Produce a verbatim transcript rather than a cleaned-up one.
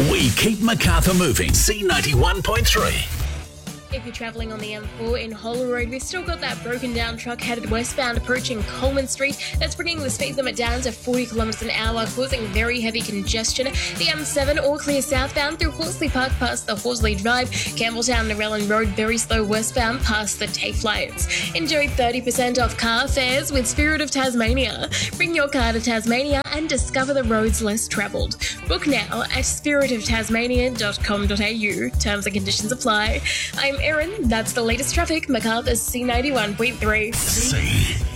We keep Macarthur moving. C ninety-one point three. If you're travelling on the M four in Holyrood, we've still got that broken down truck headed westbound approaching Coleman Street. That's bringing the speed limit down to forty kilometres an hour, causing very heavy congestion. The M seven all clear southbound through Horsley Park past the Horsley Drive. Campbelltown Narellan Road very slow westbound past the TAFE lights. Enjoy thirty percent off car fares with Spirit of Tasmania. Bring your car to Tasmania and discover the roads less travelled. Book now at spirit of tasmania dot com dot a u. Terms and conditions apply. I'm Erin, that's the latest traffic, Macarthur's C ninety-one point three. C